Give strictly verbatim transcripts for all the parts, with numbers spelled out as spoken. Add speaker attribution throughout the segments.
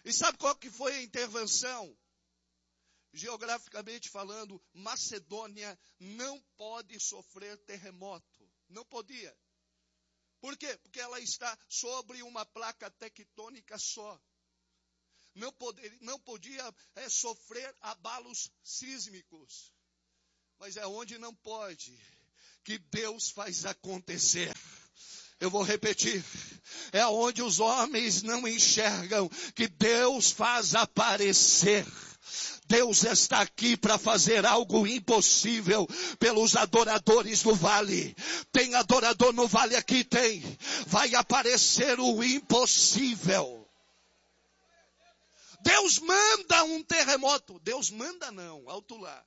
Speaker 1: E sabe qual que foi a intervenção? Geograficamente falando, Macedônia não pode sofrer terremoto. Não podia. Por quê? Porque ela está sobre uma placa tectônica só. Não, poder, não podia é, sofrer abalos sísmicos. Mas é onde não pode que Deus faz acontecer. Eu vou repetir. É onde os homens não enxergam que Deus faz aparecer. Deus está aqui para fazer algo impossível pelos adoradores do vale. Tem adorador no vale aqui? Tem. Vai aparecer o impossível. Deus manda um terremoto. Deus manda não, alto lá.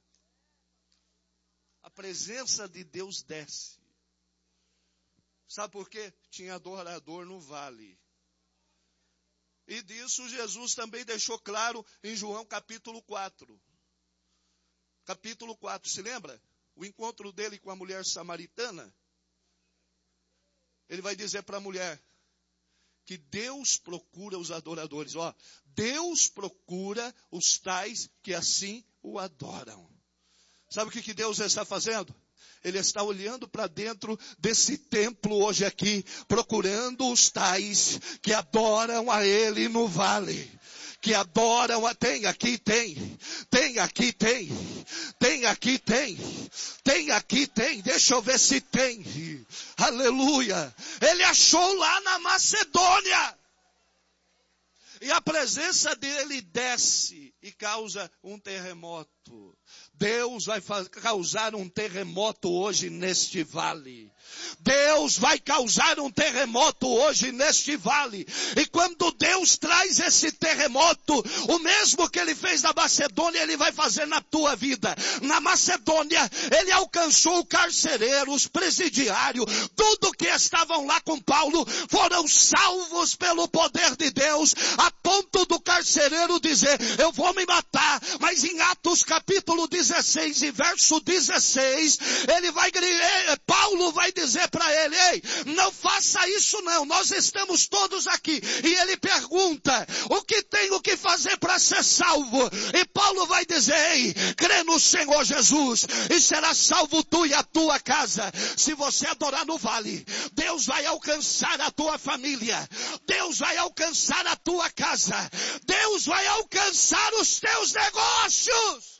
Speaker 1: A presença de Deus desce. Sabe por quê? Tinha adorador no vale. E disso Jesus também deixou claro em João capítulo quatro. Capítulo quatro, se lembra? O encontro dele com a mulher samaritana. Ele vai dizer para a mulher que Deus procura os adoradores. Ó, Deus procura os tais que assim o adoram. Sabe o que, que Deus está fazendo? Ele está olhando para dentro desse templo hoje aqui, procurando os tais que adoram a Ele no vale. Que adoram a... Tem aqui, tem. Tem aqui, tem. Tem aqui, tem. Tem aqui, tem. Deixa eu ver se tem. Aleluia. Ele achou lá na Macedônia. E a presença dele desce e causa um terremoto. Deus vai causar um terremoto hoje neste vale. Deus vai causar um terremoto hoje neste vale. E quando Deus traz esse terremoto, o mesmo que ele fez na Macedônia, ele vai fazer na tua vida. Na Macedônia, ele alcançou o carcereiro, os presidiários, tudo que estavam lá com Paulo, foram salvos pelo poder de Deus, a ponto do carcereiro dizer, eu vou me matar. Mas em Atos capítulo dezesseis e verso dezesseis, ele vai, Paulo vai dizer para ele, ei, não faça isso não, nós estamos todos aqui. E ele pergunta, o que tenho que fazer para ser salvo? E Paulo vai dizer, ei, crê no Senhor Jesus e será salvo tu e a tua casa. Se você adorar no vale, Deus vai alcançar a tua família, Deus vai alcançar a tua casa, Deus vai alcançar os teus negócios.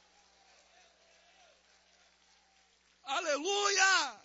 Speaker 1: Aleluia!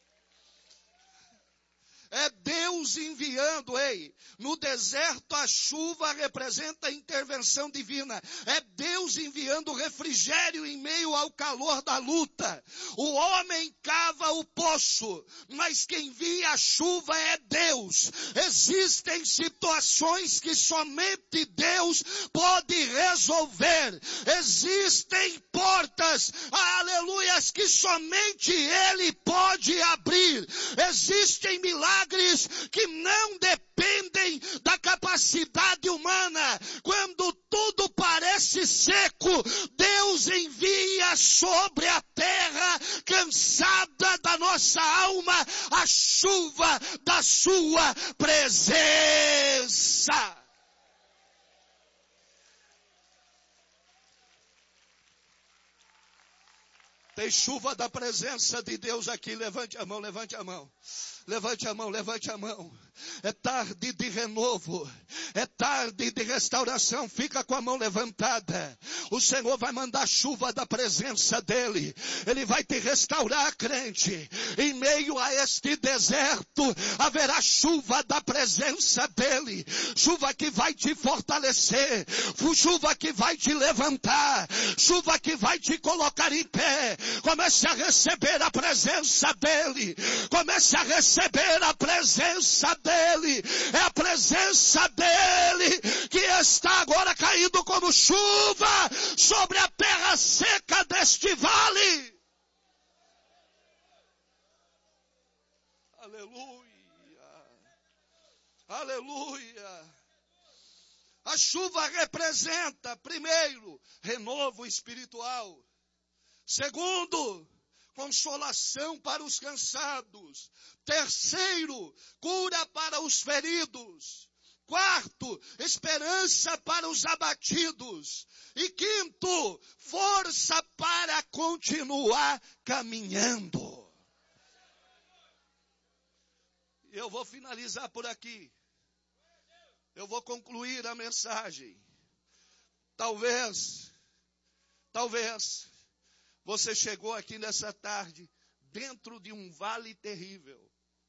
Speaker 1: É Deus enviando, ei, no deserto a chuva representa a intervenção divina. É Deus enviando refrigério em meio ao calor da luta. O homem cava o poço, mas quem envia a chuva é Deus. Existem situações que somente Deus pode resolver. Existem portas, aleluias, que somente Ele pode abrir. Existem milagres que não dependem da capacidade humana. Quando tudo parece seco, Deus envia sobre a terra cansada da nossa alma a chuva da sua presença. Tem chuva da presença de Deus aqui. Levante a mão, levante a mão. Levante a mão, levante a mão. É tarde de renovo. É tarde de restauração. Fica com a mão levantada. O Senhor vai mandar chuva da presença dEle. Ele vai te restaurar, crente. Em meio a este deserto, haverá chuva da presença dEle. Chuva que vai te fortalecer. Chuva que vai te levantar. Chuva que vai te colocar em pé. Comece a receber a presença dEle. Comece a receber a presença dEle. É a presença dEle que está agora caindo como chuva sobre a terra seca deste vale. Aleluia. Aleluia. A chuva representa, primeiro, renovo espiritual. Segundo, consolação para os cansados. Terceiro, cura para os feridos. Quarto, esperança para os abatidos. E quinto, força para continuar caminhando. Eu vou finalizar por aqui. Eu vou concluir a mensagem. Talvez, talvez, você chegou aqui nessa tarde dentro de um vale terrível.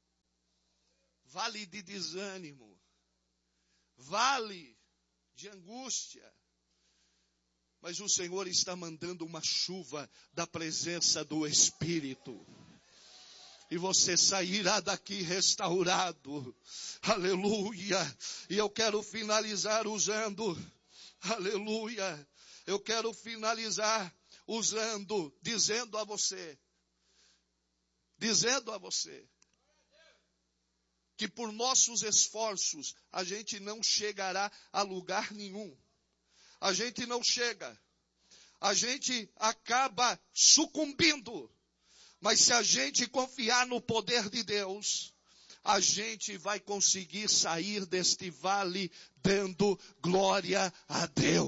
Speaker 1: Vale de desânimo. Vale de angústia. Mas o Senhor está mandando uma chuva da presença do Espírito. E você sairá daqui restaurado. Aleluia. E eu quero finalizar usando. Aleluia. Eu quero finalizar usando, dizendo a você. Dizendo a você. Que por nossos esforços a gente não chegará a lugar nenhum. A gente não chega. A gente acaba sucumbindo. Mas se a gente confiar no poder de Deus, a gente vai conseguir sair deste vale dando glória a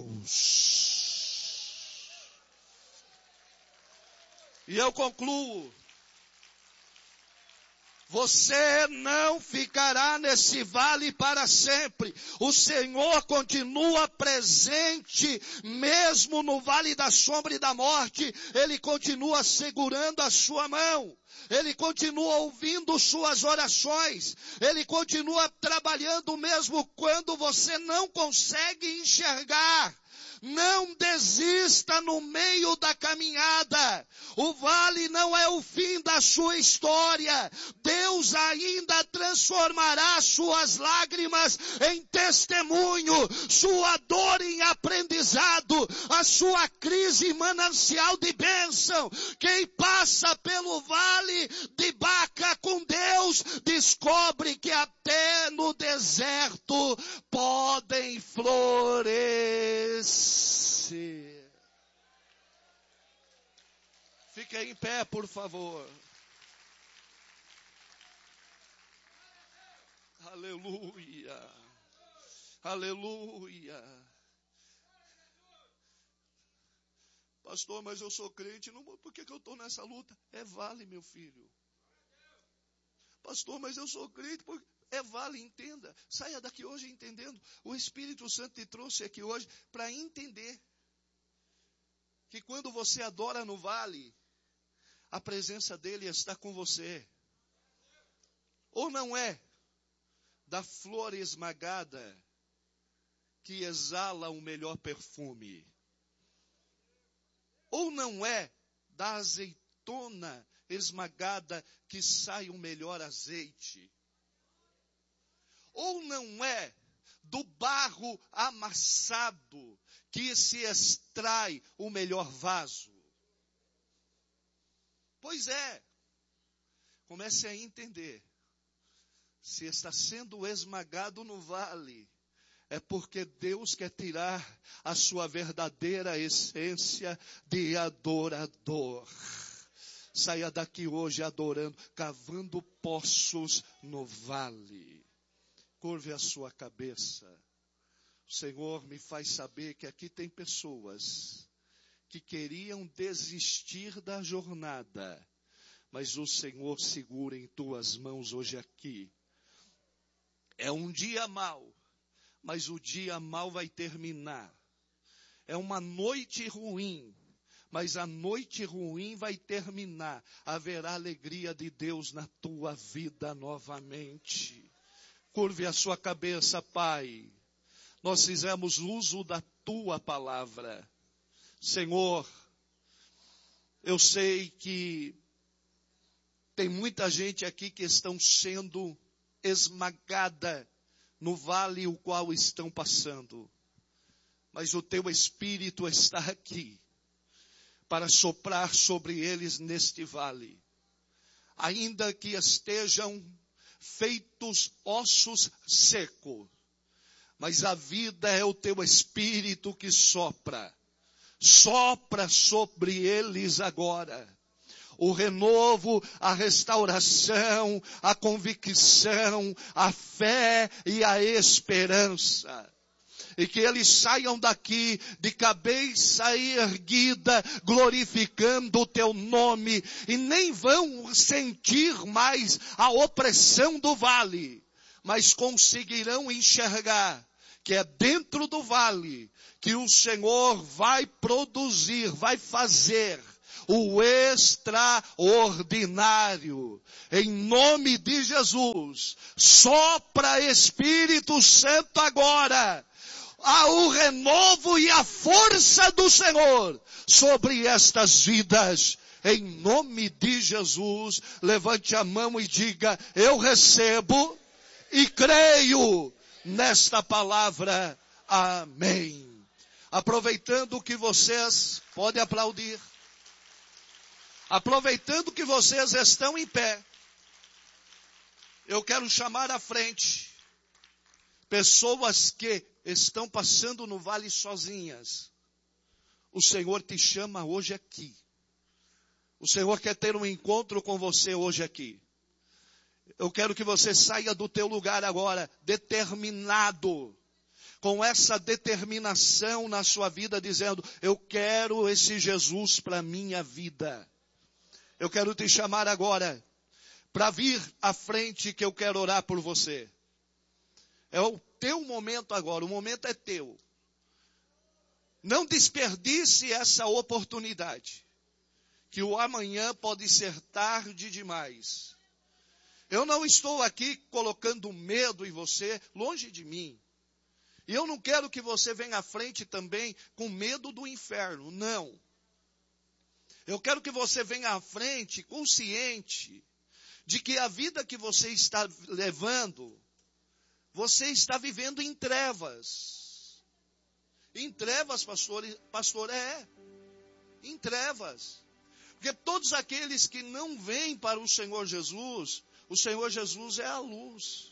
Speaker 1: Deus. E eu concluo. Você não ficará nesse vale para sempre. O Senhor continua presente, mesmo no vale da sombra e da morte. Ele continua segurando a sua mão. Ele continua ouvindo suas orações. Ele continua trabalhando mesmo quando você não consegue enxergar. Não desista no meio da caminhada. O vale não é o fim da sua história. Deus ainda transformará suas lágrimas em testemunho, sua dor em aprendizado, a sua crise em manancial de bênção. Quem passa pelo vale de Baca com Deus, descobre que até no deserto podem florescer. Fique em pé, por favor. Aleluia. Aleluia. Pastor, mas eu sou crente, não, por que, que eu estou nessa luta? É vale, meu filho. Pastor, mas eu sou crente, porque é vale, entenda. Saia daqui hoje entendendo. O Espírito Santo te trouxe aqui hoje para entender que quando você adora no vale, a presença dele está com você. Ou não é da flor esmagada que exala o melhor perfume? Ou não é da azeitona esmagada que sai o melhor azeite? Ou não é do barro amassado que se extrai o melhor vaso? Pois é, comece a entender. Se está sendo esmagado no vale, é porque Deus quer tirar a sua verdadeira essência de adorador. Saia daqui hoje adorando, cavando poços no vale. Curve a sua cabeça. O Senhor me faz saber que aqui tem pessoas que queriam desistir da jornada, mas o Senhor segura em tuas mãos hoje aqui. É um dia mau, mas o dia mau vai terminar. É uma noite ruim, mas a noite ruim vai terminar. Haverá alegria de Deus na tua vida novamente. Curve a sua cabeça, Pai. Nós fizemos uso da tua palavra. Senhor, eu sei que tem muita gente aqui que estão sendo esmagada no vale o qual estão passando. Mas o teu Espírito está aqui para soprar sobre eles neste vale. Ainda que estejam feitos ossos secos, mas a vida é o teu Espírito que sopra. Sopra sobre eles agora. o renovo, a restauração, a convicção, a fé e a esperança. E que eles saiam daqui de cabeça erguida, glorificando o teu nome, e nem vão sentir mais a opressão do vale, mas conseguirão enxergar que é dentro do vale que o Senhor vai produzir, vai fazer o extraordinário. Em nome de Jesus, sopra Espírito Santo agora o renovo e a força do Senhor sobre estas vidas. Em nome de Jesus, levante a mão e diga: eu recebo e creio nesta palavra. Amém. Aproveitando que vocês podem aplaudir, aproveitando que vocês estão em pé, eu quero chamar à frente pessoas que estão passando no vale sozinhas. O Senhor te chama hoje aqui. O Senhor quer ter um encontro com você hoje aqui. Eu quero que você saia do teu lugar agora, determinado, com essa determinação na sua vida, dizendo: eu quero esse Jesus para a minha vida. Eu quero te chamar agora para vir à frente, que eu quero orar por você. É o teu momento agora, o momento é teu. Não desperdice essa oportunidade, que o amanhã pode ser tarde demais. Eu não estou aqui colocando medo em você, longe de mim. E eu não quero que você venha à frente também com medo do inferno, não. Eu quero que você venha à frente consciente de que a vida que você está levando, você está vivendo em trevas. Em trevas, pastor, pastor, é. Em trevas. Porque todos aqueles que não vêm para o Senhor Jesus, o Senhor Jesus é a luz.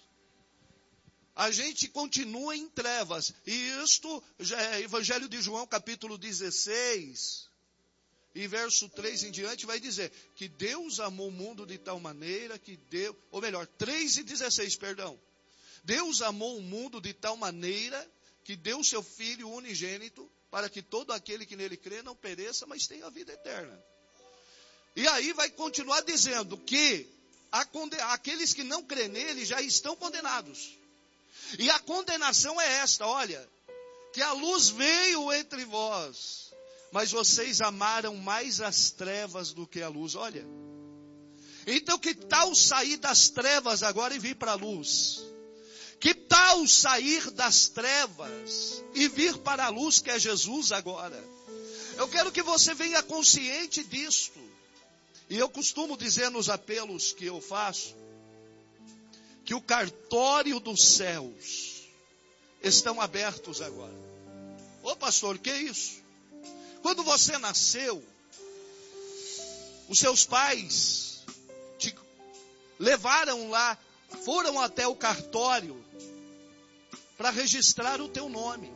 Speaker 1: A gente continua em trevas. E isto já é Evangelho de João, capítulo dezesseis, e verso três em diante, vai dizer que Deus amou o mundo de tal maneira que deu, ou melhor, três e dezesseis, perdão. Deus amou o mundo de tal maneira que deu o seu Filho unigênito para que todo aquele que nele crê não pereça, mas tenha a vida eterna. E aí vai continuar dizendo que a conde... aqueles que não crê nele já estão condenados. E a condenação é esta: olha, que a luz veio entre vós, mas vocês amaram mais as trevas do que a luz. Olha, então que tal sair das trevas agora e vir para a luz? Que tal sair das trevas e vir para a luz, que é Jesus agora? Eu quero que você venha consciente disto. E eu costumo dizer nos apelos que eu faço, que o cartório dos céus estão abertos agora. Ô pastor, que é isso? Quando você nasceu, os seus pais te levaram lá, foram até o cartório para registrar o teu nome.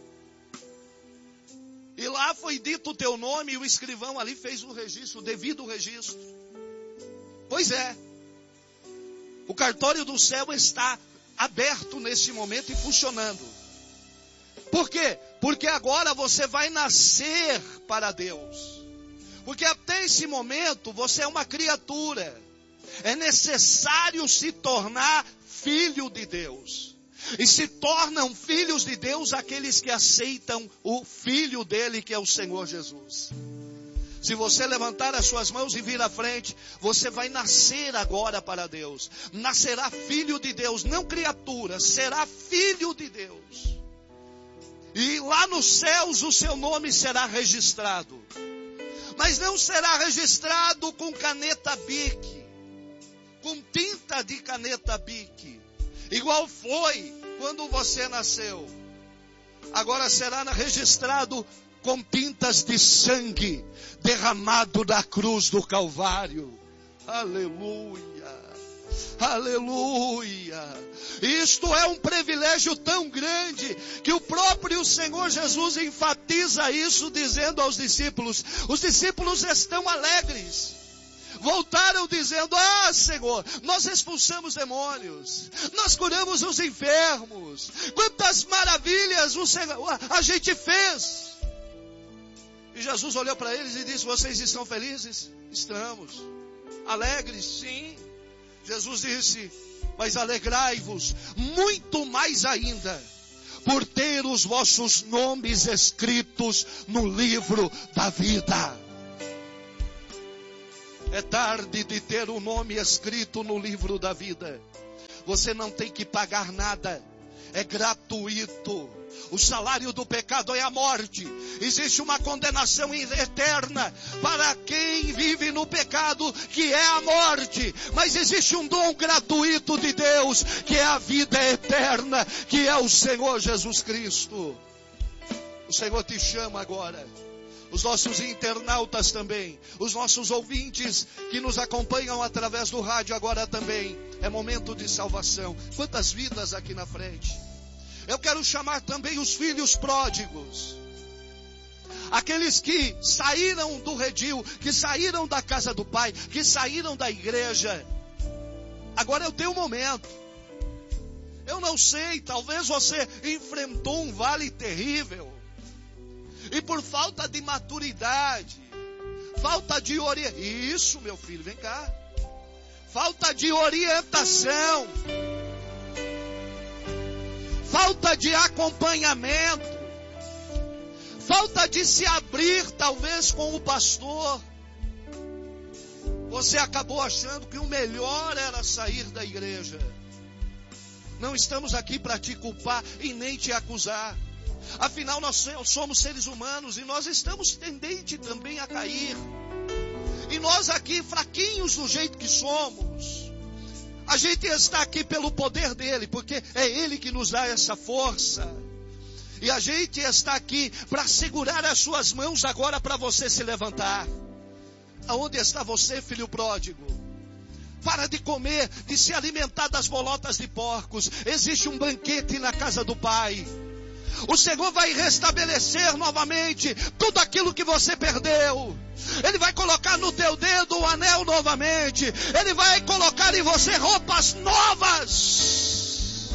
Speaker 1: E lá foi dito o teu nome e o escrivão ali fez o registro, o devido registro. Pois é. O cartório do céu está aberto nesse momento e funcionando. Por quê? Porque agora você vai nascer para Deus. Porque até esse momento você é uma criatura. É necessário se tornar filho de Deus. E se tornam filhos de Deus aqueles que aceitam o Filho dele, que é o Senhor Jesus. Se você levantar as suas mãos e vir à frente, você vai nascer agora para Deus. Nascerá filho de Deus, não criatura, será filho de Deus. E lá nos céus o seu nome será registrado. Mas não será registrado com caneta Bic, com tinta de caneta Bic, igual foi quando você nasceu. Agora será registrado com tintas de sangue derramado da cruz do Calvário. Aleluia, aleluia. Isto é um privilégio tão grande que o próprio Senhor Jesus enfatiza isso, dizendo aos discípulos: os discípulos estão alegres, voltaram dizendo: ah, Senhor, nós expulsamos demônios, nós curamos os enfermos, quantas maravilhas o Senhor, a gente fez. E Jesus olhou para eles e disse: vocês estão felizes? Estamos. Alegres? Sim. Jesus disse: mas alegrai-vos muito mais ainda, por ter os vossos nomes escritos no livro da vida. É tarde de ter o nome escrito no livro da vida. Você não tem que pagar nada. É gratuito. O salário do pecado é a morte. Existe uma condenação eterna para quem vive no pecado, que é a morte. Mas existe um dom gratuito de Deus, que é a vida eterna, que é o Senhor Jesus Cristo. O Senhor te chama agora. Os nossos internautas também, os nossos ouvintes que nos acompanham através do rádio agora também. É momento de salvação. Quantas vidas aqui na frente. Eu quero chamar também os filhos pródigos. Aqueles que saíram do redil, que saíram da casa do pai, que saíram da igreja. Agora é o teu momento. Eu não sei, talvez você enfrentou um vale terrível. E por falta de maturidade, falta de orientação. Isso, meu filho, vem cá. Falta de orientação. Falta de acompanhamento. Falta de se abrir, talvez, com o pastor. Você acabou achando que o melhor era sair da igreja. Não estamos aqui para te culpar e nem te acusar. Afinal, nós somos seres humanos e nós estamos tendentes também a cair. E nós aqui, fraquinhos do jeito que somos, a gente está aqui pelo poder dele, porque é ele que nos dá essa força. E a gente está aqui para segurar as suas mãos agora para você se levantar. Aonde está você, filho pródigo? Para de comer, de se alimentar das bolotas de porcos. Existe um banquete na casa do Pai. O Senhor vai restabelecer novamente tudo aquilo que você perdeu. Ele vai colocar no teu dedo o anel novamente. Ele vai colocar em você roupas novas.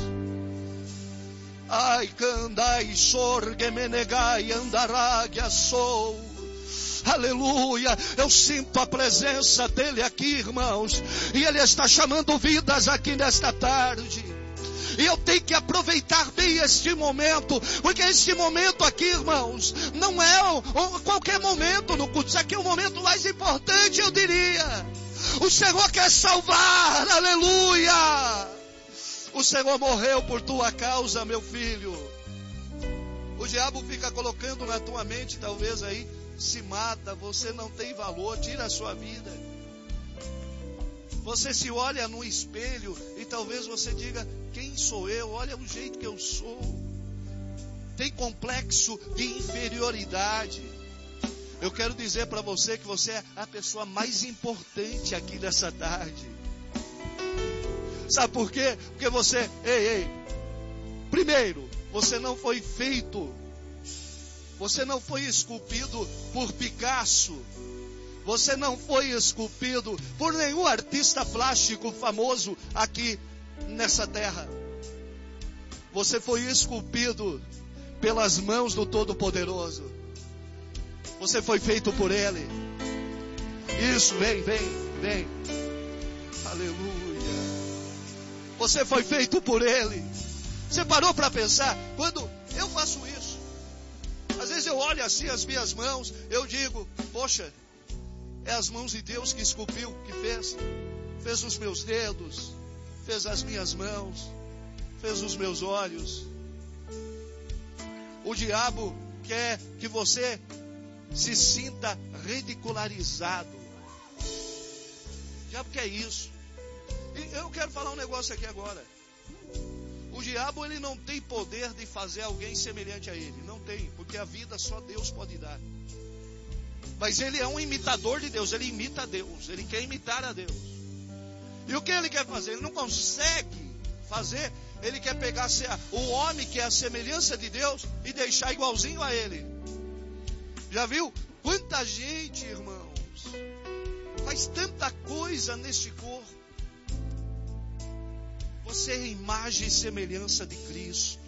Speaker 1: Ai, candai, sorgemenegai, andaragya, sou. Aleluia, eu sinto a presença dele aqui, irmãos. E ele está chamando vidas aqui nesta tarde. E eu tenho que aproveitar bem este momento, porque este momento aqui, irmãos, não é o, o, qualquer momento no culto. Isso aqui é o momento mais importante, eu diria. O Senhor quer salvar, aleluia. O Senhor morreu por tua causa, meu filho. O diabo fica colocando na tua mente, talvez aí, se mata, você não tem valor, tira a sua vida. Você se olha no espelho e talvez você diga: quem sou eu? Olha o jeito que eu sou. Tem complexo de inferioridade. Eu quero dizer para você que você é a pessoa mais importante aqui nessa tarde. Sabe por quê? Porque você, ei, ei, primeiro, você não foi feito, você não foi esculpido por Picasso. Você não foi esculpido por nenhum artista plástico famoso aqui nessa terra. Você foi esculpido pelas mãos do Todo-Poderoso. Você foi feito por Ele. Isso, vem, vem, vem. Aleluia. Você foi feito por Ele. Você parou para pensar? Quando eu faço isso, às vezes eu olho assim as minhas mãos, eu digo: poxa, é as mãos de Deus que esculpiu, que fez. Fez os meus dedos, fez as minhas mãos, fez os meus olhos. O diabo quer que você se sinta ridicularizado. O diabo quer isso. E eu quero falar um negócio aqui agora. O diabo, ele não tem poder de fazer alguém semelhante a ele. Não tem, porque a vida só Deus pode dar. Mas ele é um imitador de Deus, ele imita a Deus, ele quer imitar a Deus. E o que ele quer fazer? Ele não consegue fazer, ele quer pegar o homem que é a semelhança de Deus e deixar igualzinho a ele. Já viu? Quanta gente, irmãos, faz tanta coisa neste corpo. Você é imagem e semelhança de Cristo.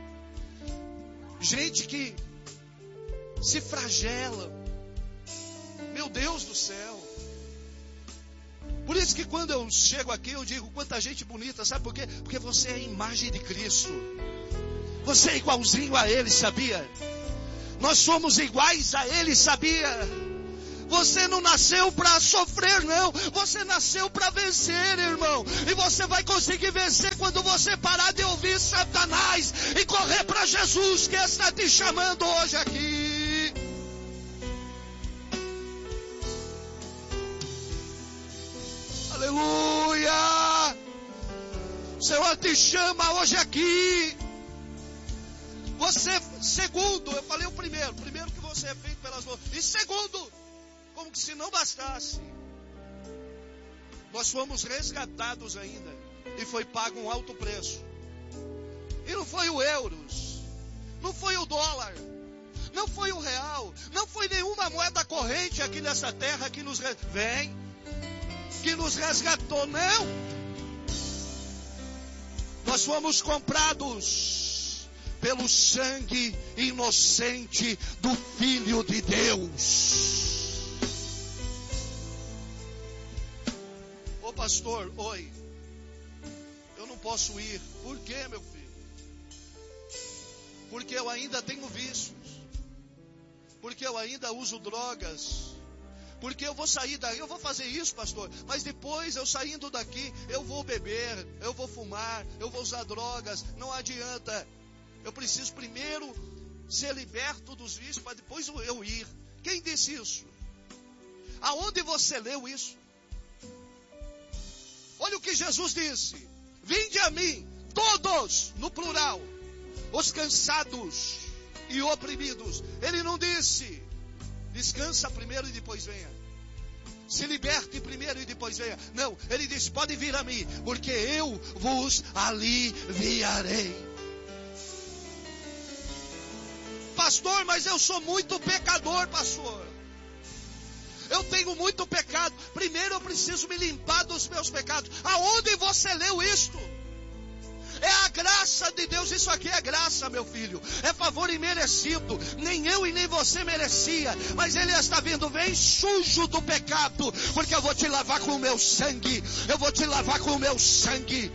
Speaker 1: Gente que se flagela. Meu Deus do céu. Por isso que quando eu chego aqui eu digo quanta gente bonita. Sabe por quê? Porque você é a imagem de Cristo. Você é igualzinho a Ele, sabia? Nós somos iguais a Ele, sabia? Você não nasceu para sofrer, não. Você nasceu para vencer, irmão. E você vai conseguir vencer quando você parar de ouvir Satanás e correr para Jesus, que está te chamando hoje aqui. Aleluia! O Senhor te chama hoje aqui. Você, segundo, eu falei o primeiro. Primeiro que você é feito pelas mãos. E segundo, como que se não bastasse, nós fomos resgatados ainda, e foi pago um alto preço. E não foi o euros, não foi o dólar, não foi o real, não foi nenhuma moeda corrente aqui nessa terra que nos vem, que nos resgatou, não. Nós fomos comprados pelo sangue inocente do Filho de Deus. Pastor, oi, eu não posso ir. Por quê, meu filho? Porque eu ainda tenho vícios, porque eu ainda uso drogas, porque eu vou sair daí, eu vou fazer isso, pastor, mas depois eu saindo daqui, eu vou beber, eu vou fumar, eu vou usar drogas. Não adianta. Eu preciso primeiro ser liberto dos vícios para depois eu ir. Quem disse isso? Aonde você leu isso? Olha o que Jesus disse: vinde a mim, todos, no plural, os cansados e oprimidos. Ele não disse, descansa primeiro e depois venha. Se liberte primeiro e depois venha. Não, ele disse, pode vir a mim, porque eu vos aliviarei. Pastor, mas eu sou muito pecador, pastor. Eu tenho muito pecado. Primeiro eu preciso me limpar dos meus pecados. Aonde você leu isto? É a graça de Deus. Isso aqui é graça, meu filho. É favor imerecido. Nem eu e nem você merecia. Mas Ele está vindo, vem sujo do pecado, porque eu vou te lavar com o meu sangue. Eu vou te lavar com o meu sangue.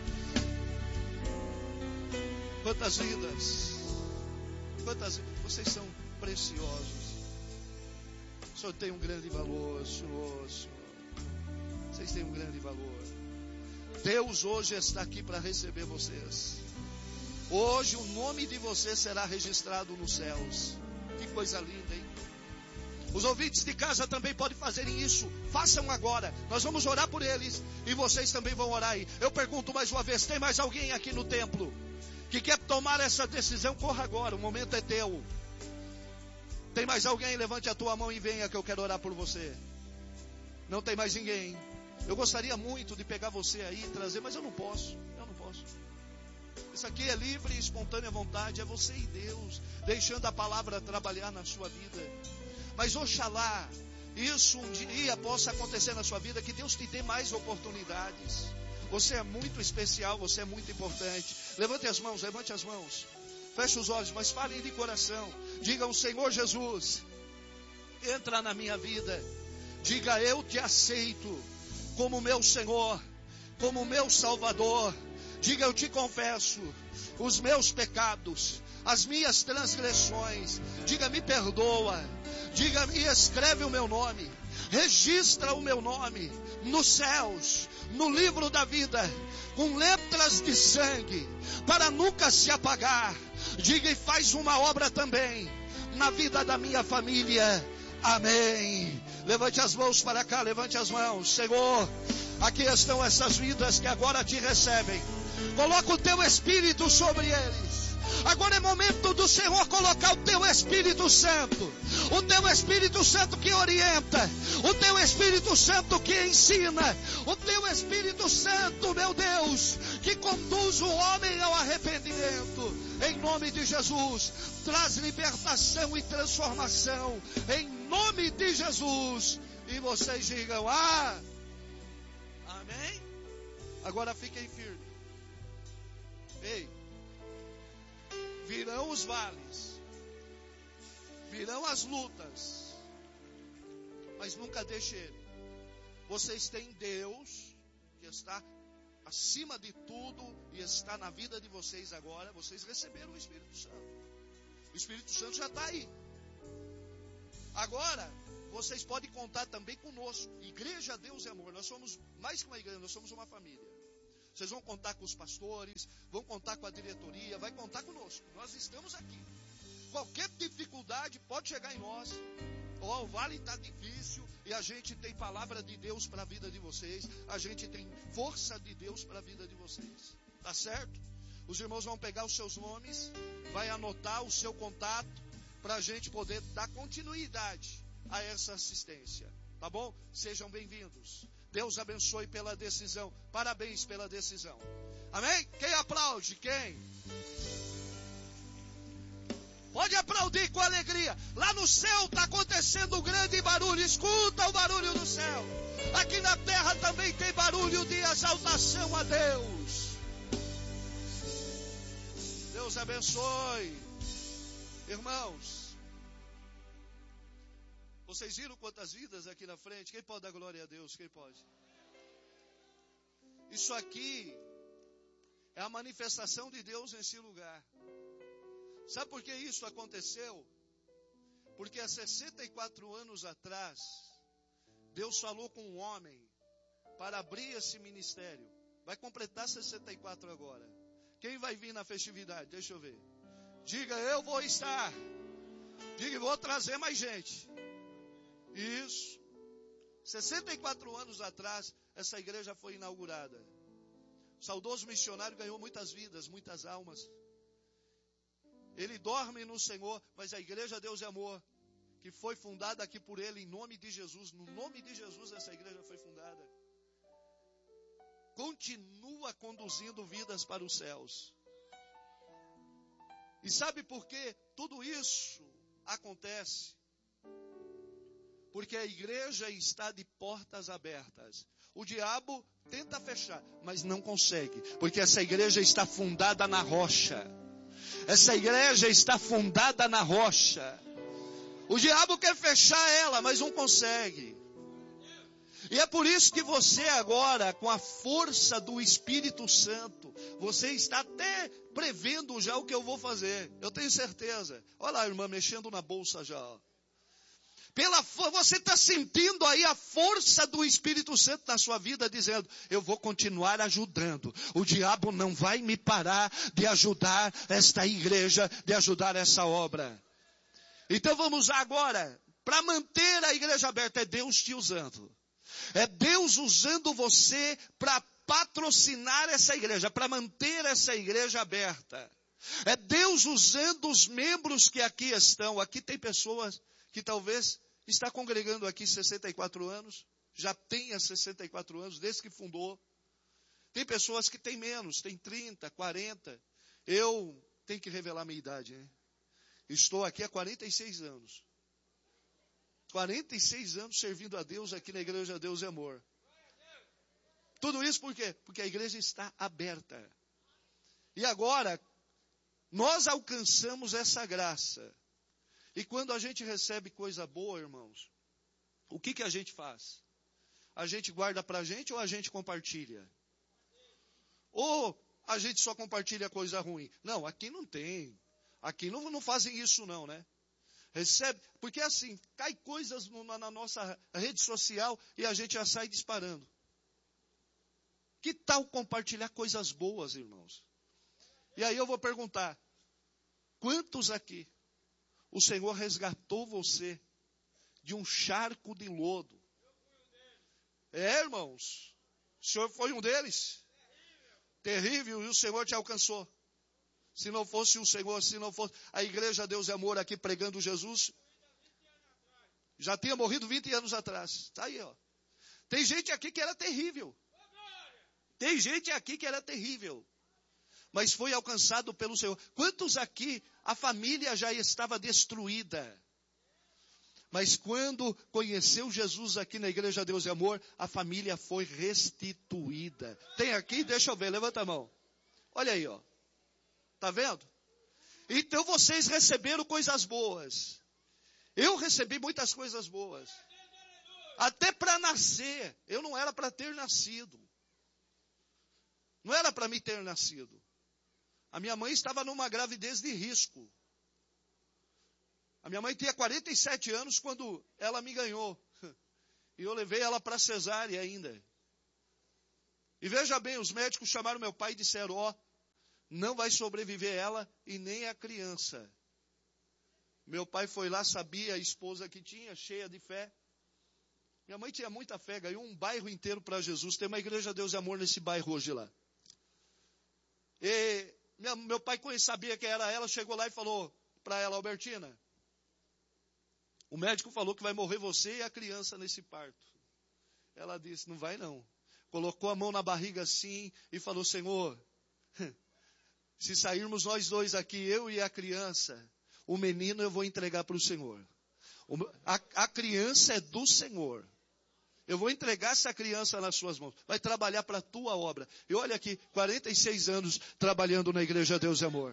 Speaker 1: Quantas vidas, quantas vidas. Vocês são preciosos. O Senhor tem um grande valor, Senhor, Senhor. Vocês têm um grande valor. Deus hoje está aqui para receber vocês. Hoje o nome de vocês será registrado nos céus. Que coisa linda, hein? Os ouvintes de casa também podem fazer isso. Façam agora. Nós vamos orar por eles. E vocês também vão orar aí. Eu pergunto mais uma vez, tem mais alguém aqui no templo que quer tomar essa decisão? Corra agora, o momento é teu. Tem mais alguém? Levante a tua mão e venha, que eu quero orar por você. Não tem mais ninguém. Eu gostaria muito de pegar você aí e trazer, mas eu não posso. Eu não posso. Isso aqui é livre e espontânea vontade. É você e Deus, deixando a palavra trabalhar na sua vida. Mas oxalá isso um dia possa acontecer na sua vida, que Deus te dê mais oportunidades. Você é muito especial, você é muito importante. Levante as mãos, levante as mãos. Feche os olhos, mas falem de coração. Digam, Senhor Jesus, entra na minha vida. Diga, eu te aceito como meu Senhor, como meu Salvador. Diga, eu te confesso os meus pecados, as minhas transgressões. Diga, me perdoa. Diga, me escreve o meu nome. Registra o meu nome nos céus, no livro da vida, com letras de sangue, para nunca se apagar. Diga, e faz uma obra também na vida da minha família. Amém. Levante as mãos para cá, levante as mãos. Senhor, aqui estão essas vidas que agora te recebem. Coloca o teu Espírito sobre eles. Agora é momento do Senhor colocar o teu Espírito Santo. O teu Espírito Santo que orienta. O teu Espírito Santo que ensina. O teu Espírito Santo, meu Deus, que conduz o homem ao arrependimento. Em nome de Jesus, traz libertação e transformação. Em nome de Jesus. E vocês digam, ah, amém? Agora fiquem firmes. Ei, virão os vales, virão as lutas, mas nunca deixe Ele. Vocês têm Deus, que está acima de tudo e está na vida de vocês agora. Vocês receberam o Espírito Santo. O Espírito Santo já está aí. Agora, vocês podem contar também conosco. Igreja Deus é Amor. Nós somos mais que uma igreja, nós somos uma família. Vocês vão contar com os pastores, vão contar com a diretoria, vai contar conosco. Nós estamos aqui. Qualquer dificuldade pode chegar em nós. Ó, oh, o vale está difícil e a gente tem palavra de Deus para a vida de vocês. A gente tem força de Deus para a vida de vocês. Tá certo? Os irmãos vão pegar os seus nomes, vai anotar o seu contato para a gente poder dar continuidade a essa assistência. Tá bom? Sejam bem-vindos. Deus abençoe pela decisão. Parabéns pela decisão. Amém? Quem aplaude? Quem? Pode aplaudir com alegria. Lá no céu está acontecendo um grande barulho. Escuta o barulho do céu. Aqui na terra também tem barulho de exaltação a Deus. Deus abençoe. Irmãos, vocês viram quantas vidas aqui na frente? Quem pode dar glória a Deus? Quem pode? Isso aqui é a manifestação de Deus nesse lugar. Sabe por que isso aconteceu? Porque há sessenta e quatro anos atrás, Deus falou com um homem para abrir esse ministério. Vai completar sessenta e quatro agora. Quem vai vir na festividade? Deixa eu ver. Diga, eu vou estar. Diga, vou trazer mais gente. Isso. sessenta e quatro anos atrás, essa igreja foi inaugurada. O saudoso missionário ganhou muitas vidas, muitas almas. Ele dorme no Senhor, mas a igreja Deus é Amor, que foi fundada aqui por Ele, em nome de Jesus, no nome de Jesus essa igreja foi fundada, continua conduzindo vidas para os céus. E sabe por que tudo isso acontece? Porque a igreja está de portas abertas. O diabo tenta fechar, mas não consegue, porque essa igreja está fundada na rocha. Essa igreja está fundada na rocha. O diabo quer fechar ela, mas não consegue. E é por isso que você agora, com a força do Espírito Santo, você está até prevendo já o que eu vou fazer. Eu tenho certeza. Olha lá, irmã, mexendo na bolsa já. Ó. Pela, você está sentindo aí a força do Espírito Santo na sua vida, dizendo, eu vou continuar ajudando. O diabo não vai me parar de ajudar esta igreja, de ajudar essa obra. Então vamos agora, para manter a igreja aberta, é Deus te usando. É Deus usando você para patrocinar essa igreja, para manter essa igreja aberta. É Deus usando os membros que aqui estão. Aqui tem pessoas que talvez está congregando aqui sessenta e quatro anos, já tenha sessenta e quatro anos, desde que fundou. Tem pessoas que têm menos, tem trinta, quarenta. Eu tenho que revelar minha idade, né? Estou aqui há quarenta e seis anos. quarenta e seis anos servindo a Deus aqui na igreja Deus é Amor. Tudo isso por quê? Porque a igreja está aberta. E agora, nós alcançamos essa graça. E quando a gente recebe coisa boa, irmãos, o que, que a gente faz? A gente guarda para a gente ou a gente compartilha? Ou a gente só compartilha coisa ruim? Não, aqui não tem. Aqui não, não fazem isso não, né? Recebe, porque assim, cai coisas no, na nossa rede social e a gente já sai disparando. Que tal compartilhar coisas boas, irmãos? E aí eu vou perguntar, quantos aqui o Senhor resgatou você de um charco de lodo? É, irmãos, o Senhor foi um deles? Terrível, e o Senhor te alcançou. Se não fosse o Senhor, se não fosse a igreja Deus é Amor aqui pregando Jesus, já tinha morrido vinte anos atrás. Está aí, ó. Tem gente aqui que era terrível. Tem gente aqui que era terrível. Mas foi alcançado pelo Senhor. Quantos aqui a família já estava destruída? Mas quando conheceu Jesus aqui na Igreja Deus e Amor, a família foi restituída. Tem aqui? Deixa eu ver, levanta a mão. Olha aí, ó. Tá vendo? Então vocês receberam coisas boas. Eu recebi muitas coisas boas. Até para nascer. Eu não era para ter nascido. Não era para mim ter nascido. A minha mãe estava numa gravidez de risco. A minha mãe tinha quarenta e sete anos quando ela me ganhou. E eu levei ela para cesárea ainda. E veja bem, os médicos chamaram meu pai e disseram, ó, não vai sobreviver ela e nem a criança. Meu pai foi lá, sabia a esposa que tinha, cheia de fé. Minha mãe tinha muita fé, ganhou um bairro inteiro para Jesus. Tem uma Igreja Deus e Amor nesse bairro hoje lá. E minha, meu pai sabia que era ela, chegou lá e falou para ela, Albertina, o médico falou que vai morrer você e a criança nesse parto. Ela disse, não vai não. Colocou a mão na barriga assim e falou, Senhor, se sairmos nós dois aqui, eu e a criança, o menino eu vou entregar para o Senhor. A, a criança é do Senhor. Eu vou entregar essa criança nas suas mãos. Vai trabalhar para a tua obra. E olha aqui, quarenta e seis anos trabalhando na Igreja Deus e Amor.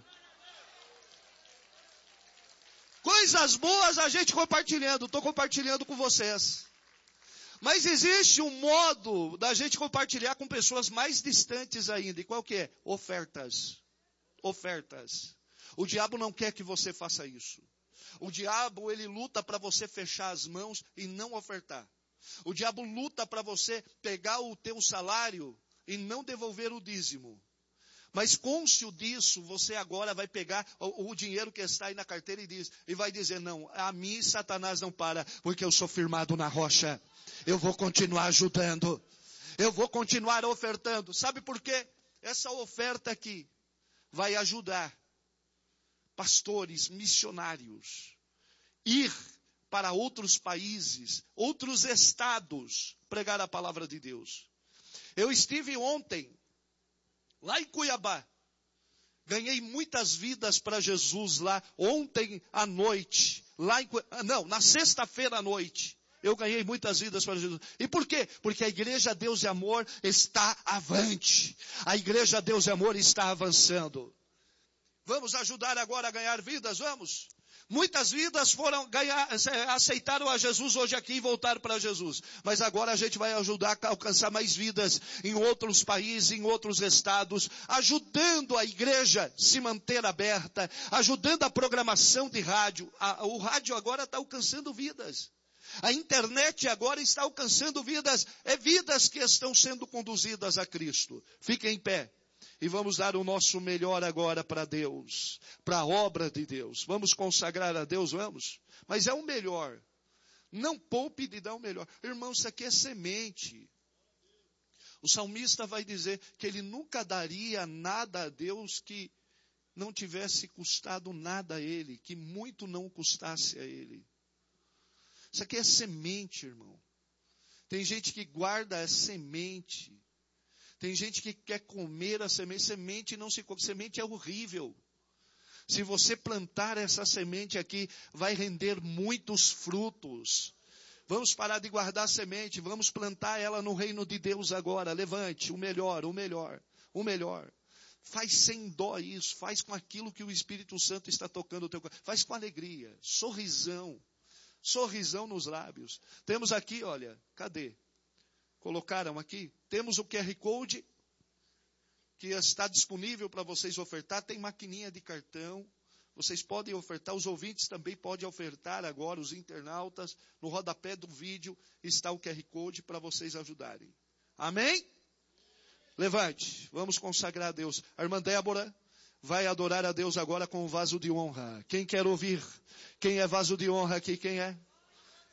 Speaker 1: Coisas boas a gente compartilhando. Estou compartilhando com vocês. Mas existe um modo da gente compartilhar com pessoas mais distantes ainda. E qual que é? Ofertas. Ofertas. O diabo não quer que você faça isso. O diabo, ele luta para você fechar as mãos e não ofertar. O diabo luta para você pegar o teu salário e não devolver o dízimo. Mas cônscio disso, você agora vai pegar o, o dinheiro que está aí na carteira e, diz, e vai dizer, não, a mim Satanás não para, porque eu sou firmado na rocha. Eu vou continuar ajudando. Eu vou continuar ofertando. Sabe por quê? Essa oferta aqui vai ajudar pastores, missionários, ir para outros países, outros estados, pregar a palavra de Deus. Eu estive ontem, lá em Cuiabá, ganhei muitas vidas para Jesus lá, ontem à noite, lá em, não, na sexta-feira à noite, eu ganhei muitas vidas para Jesus. E por quê? Porque a Igreja Deus e Amor está avante, a Igreja Deus e Amor está avançando. Vamos ajudar agora a ganhar vidas, vamos? Muitas vidas foram ganhar, aceitaram a Jesus hoje aqui e voltaram para Jesus. Mas agora a gente vai ajudar a alcançar mais vidas em outros países, em outros estados, ajudando a igreja a se manter aberta, ajudando a programação de rádio. A, o rádio agora está alcançando vidas. A internet agora está alcançando vidas. É vidas que estão sendo conduzidas a Cristo. Fiquem em pé. E vamos dar o nosso melhor agora para Deus, para a obra de Deus. Vamos consagrar a Deus, vamos? Mas é o melhor. Não poupe de dar o melhor. Irmão, isso aqui é semente. O salmista vai dizer que ele nunca daria nada a Deus que não tivesse custado nada a ele, que muito não custasse a ele. Isso aqui é semente, irmão. Tem gente que guarda a semente. Tem gente que quer comer a semente. Semente não se come. Semente é horrível. Se você plantar essa semente aqui, vai render muitos frutos. Vamos parar de guardar a semente. Vamos plantar ela no reino de Deus agora. Levante o melhor, o melhor, o melhor. Faz sem dó isso. Faz com aquilo que o Espírito Santo está tocando o teu coração. Faz com alegria. Sorrisão. Sorrisão nos lábios. Temos aqui, olha, cadê? Colocaram aqui, temos o Q R Code, que está disponível para vocês ofertar, tem maquininha de cartão, vocês podem ofertar, os ouvintes também podem ofertar agora, os internautas, no rodapé do vídeo está o Q R Code para vocês ajudarem. Amém? Levante, vamos consagrar a Deus. A irmã Débora vai adorar a Deus agora com o vaso de honra. Quem quer ouvir? Quem é vaso de honra aqui? Quem é?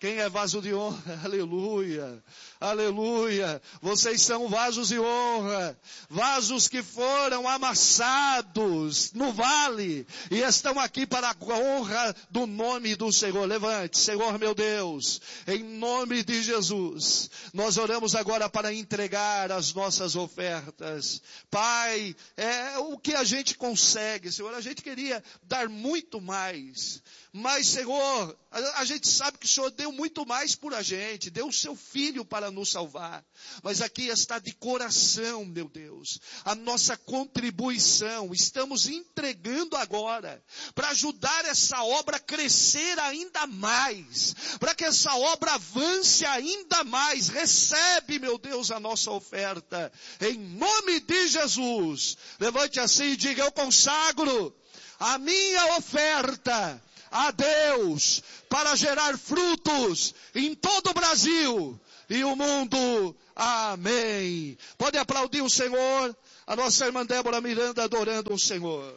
Speaker 1: Quem é vaso de honra? Aleluia, aleluia. Vocês são vasos de honra, vasos que foram amassados no vale e estão aqui para a honra do nome do Senhor. Levante, Senhor meu Deus, em nome de Jesus, nós oramos agora para entregar as nossas ofertas. Pai, é o que a gente consegue, Senhor, a gente queria dar muito mais, mas Senhor, a, a gente sabe que o Senhor deu muito mais por a gente, deu o seu Filho para nos salvar, mas aqui está de coração, meu Deus, a nossa contribuição, estamos entregando agora, para ajudar essa obra a crescer ainda mais, para que essa obra avance ainda mais. Recebe, meu Deus, a nossa oferta, em nome de Jesus. Levante assim e diga: eu consagro a minha oferta a Deus, para gerar frutos em todo o Brasil e o mundo. Amém. Pode aplaudir o Senhor. A nossa irmã Débora Miranda adorando o Senhor.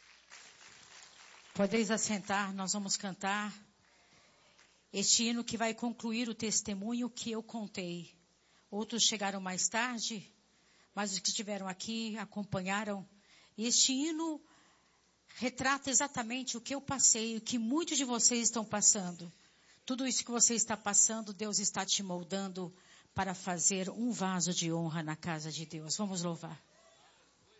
Speaker 2: Podeis assentar, nós vamos cantar este hino que vai concluir o testemunho que eu contei. Outros chegaram mais tarde, mas os que estiveram aqui acompanharam. Este hino retrata exatamente o que eu passei, o que muitos de vocês estão passando. Tudo isso que você está passando, Deus está te moldando para fazer um vaso de honra na casa de Deus. Vamos louvar.